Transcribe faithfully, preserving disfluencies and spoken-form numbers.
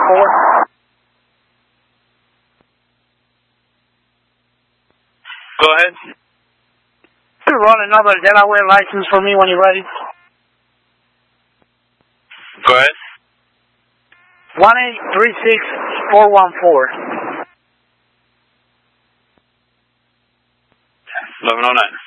four. Go ahead. You run another Delaware license for me when you're ready. Go ahead. one eight three six four one four. eleven oh nine.